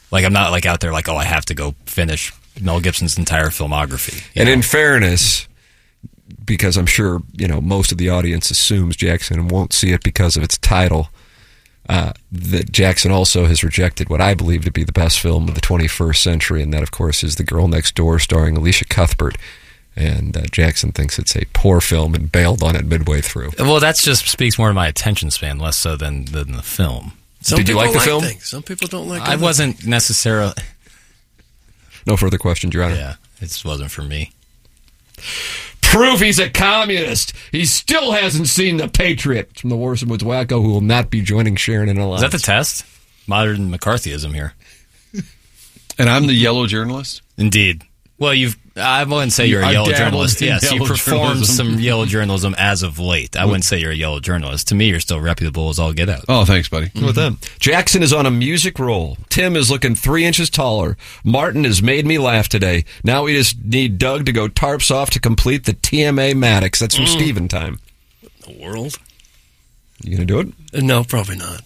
Like, I'm not like out there like, oh, I have to go finish Mel Gibson's entire filmography. And in fairness, because I'm sure most of the audience assumes Jackson won't see it because of its title, that Jackson also has rejected what I believe to be the best film of the 21st century, and that, of course, is The Girl Next Door, starring Alicia Cuthbert. And Jackson thinks it's a poor film and bailed on it midway through. Well, that just speaks more to my attention span, less so than the film. Did you like the film? Some people don't like it. I wasn't necessarily... No further questions, Your Honor. Yeah, it just wasn't for me. Proof he's a communist. He still hasn't seen The Patriot. It's from the Warson Woods Wacko, who will not be joining Sharon in Alliance. Is that the test? Modern McCarthyism here. And I'm the yellow journalist? Indeed. Well, I wouldn't say you're a yellow journalist. Yes, you performed some yellow journalism as of late. I wouldn't say you're a yellow journalist. To me, you're still reputable as all get out. Oh, thanks, buddy. With them. Jackson is on a music roll. Tim is looking 3 inches taller. Martin has made me laugh today. Now we just need Doug to go tarps off to complete the TMA Maddox. That's from Steven time. The world? You going to do it? No, probably not.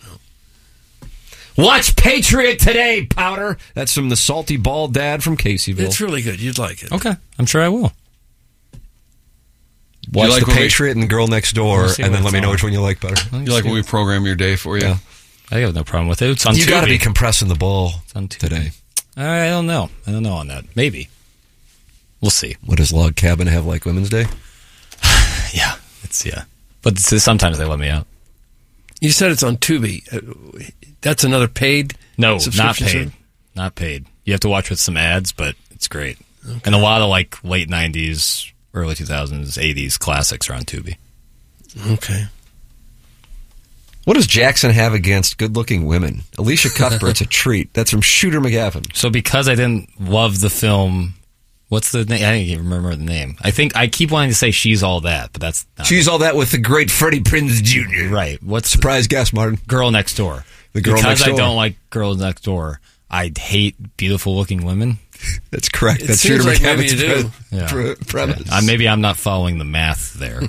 Watch Patriot today, Powder. That's from the salty bald dad from Caseyville. It's really good. You'd like it. Okay, I'm sure I will. Watch like The Patriot and Girl Next Door, and then let me know which one you like better. You like when we program your day for you? Yeah. I have no problem with it. It's on You Tubi. got to be compressing the ball on Tubi today. I don't know. I don't know on that. Maybe. We'll see. What does Log Cabin have like Women's Day? Yeah. But sometimes they let me out. You said it's on Tubi. That's another paid No, not subscription paid. service? Not paid. You have to watch with some ads, but it's great. Okay. And a lot of like late 90s, early 2000s, 80s classics are on Tubi. Okay. What does Jackson have against good-looking women? Alicia Cuthbert's a treat. That's from Shooter McGavin. So because I didn't love the film, what's the name? I don't even remember the name. I think I keep wanting to say She's All That, but that's not She's All That with the great Freddie Prinze Jr. right. What's Surprise guess, Martin. Girl Next Door? The Girl because Next Door. I don't like Girls Next Door. I hate beautiful-looking women. That's correct. It That's seems Shooter like maybe McGavin's you do. premise. Maybe I'm not following the math there.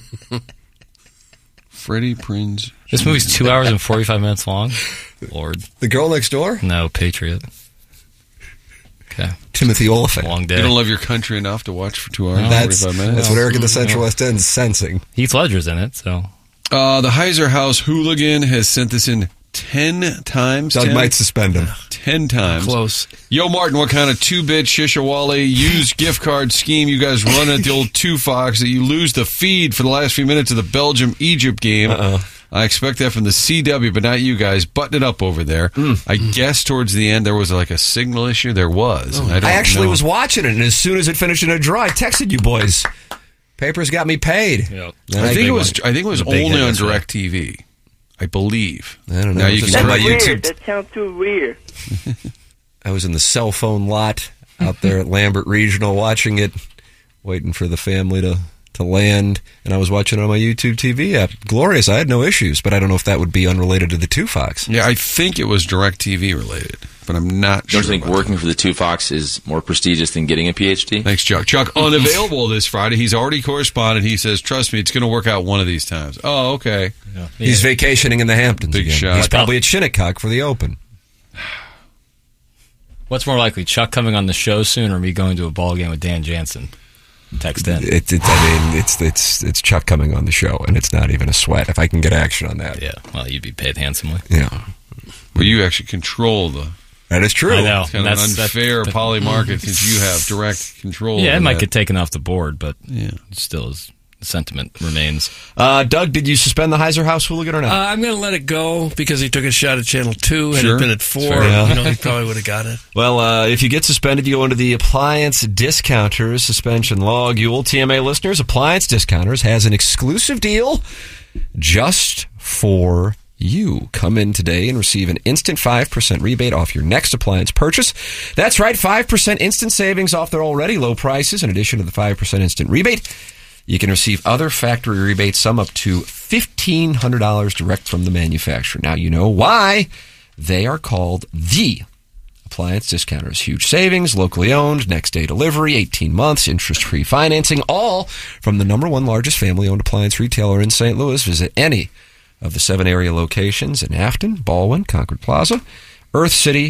Freddie Prinze. This movie's 2 hours and 45 minutes long. Lord. The Girl Next Door? No, Patriot. Okay. Timothy Oliphant. Long day. You don't love your country enough to watch for 2 hours and That's 45 minutes? what Eric in the Central West End is sensing. Heath Ledger's in it, so. The Heiser House hooligan has sent this in 10 times. Doug 10? might suspend him. 10 times. Close. Yo, Martin, what kind of 2-bit Shishawale used gift card scheme you guys run at the old 2 Fox that you lose the feed for the last few minutes of the Belgium-Egypt game? I expect that from the CW, but not you guys. Button it up over there. I guess towards the end there was like a signal issue. There was. And I actually was watching it, and as soon as it finished in a draw, I texted you boys. Papers got me paid. Yep. I think it was big only hit, on that's right. DirecTV. I believe. I don't know. Now you Just can on my try YouTube. That sounds too weird. I was in the cell phone lot out there at Lambert Regional watching it, waiting for the family to land, and I was watching it on my YouTube TV app. Glorious. I had no issues, but I don't know if that would be unrelated to the 2 Fox. Yeah, I think it was DirecTV related, but I'm not sure. Don't you think working for the 2 Fox is more prestigious than getting a PhD? Thanks, Chuck. Chuck, unavailable this Friday. He's already corresponded. He says, trust me, it's going to work out one of these times. Oh, okay. Yeah. He's vacationing in the Hamptons Big again. shot. He's probably at Shinnecock for the Open. What's more likely, Chuck coming on the show soon or me going to a ball game with Dan Jansen? Text in. It's Chuck coming on the show, and it's not even a sweat if I can get action on that. Yeah, well, you'd be paid handsomely. Yeah. Well, you actually control That is true. I know. It's kind of an unfair poly market since you have direct control. Yeah, over it might that. get taken off the board, but Yeah. still is. The sentiment remains. Doug, did you suspend the Heiser House hooligan or not? I'm going to let it go because he took a shot at Channel 2 and Sure. it'd been at 4. Fair. He probably would have got it. Well, if you get suspended, you go into the Appliance Discounters suspension log. You old TMA listeners, Appliance Discounters has an exclusive deal just for you. Come in today and receive an instant 5% rebate off your next appliance purchase. That's right, 5% instant savings off their already low prices. In addition to the 5% instant rebate, you can receive other factory rebates, some up to $1,500 direct from the manufacturer. Now you know why they are called the Appliance Discounters. Huge savings, locally owned, next day delivery, 18 months, interest-free financing, all from the #1 largest family-owned appliance retailer in St. Louis. Visit any of the 7 area locations in Afton, Baldwin, Concord Plaza, Earth City,